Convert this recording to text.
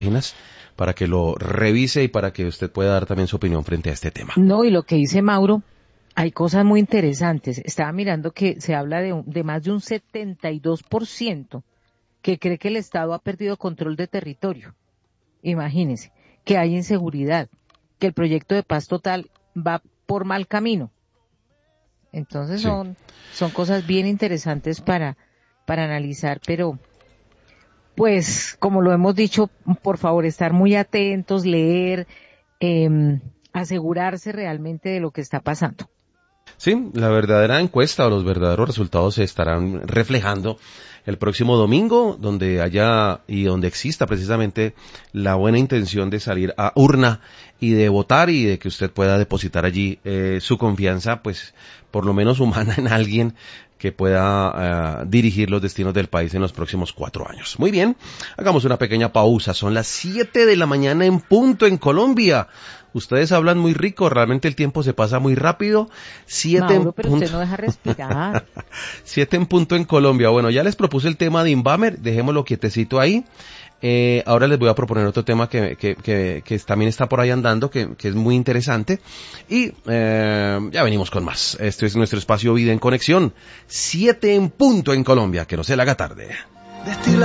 para que lo revise y para que usted pueda dar también su opinión frente a este tema. No, y lo que dice Mauro, hay cosas muy interesantes. Estaba mirando que se habla de más de un 72% que cree que el Estado ha perdido control de territorio. Imagínense, que hay inseguridad, que el proyecto de paz total va por mal camino. Entonces Sí. son cosas bien interesantes para analizar, pero pues como lo hemos dicho, por favor estar muy atentos, leer, asegurarse realmente de lo que está pasando. Sí, la verdadera encuesta o los verdaderos resultados se estarán reflejando el próximo domingo, donde haya y donde exista precisamente la buena intención de salir a urna y de votar y de que usted pueda depositar allí su confianza, pues por lo menos humana, en alguien que pueda dirigir los destinos del país en los próximos 4 años. Muy bien, hagamos una pequeña pausa. Son las 7 de la mañana en punto en Colombia. Ustedes hablan muy rico, realmente el tiempo se pasa muy rápido. 7 Mauro, en pero punto. usted no deja respirar. 7 en punto en Colombia. Bueno, ya les propuse el tema de Invamer, dejémoslo quietecito ahí. Ahora les voy a proponer otro tema que también está por ahí andando, que es muy interesante. Y ya venimos con más. Este es nuestro espacio Vida en Conexión. 7 en punto en Colombia, que no se le haga tarde.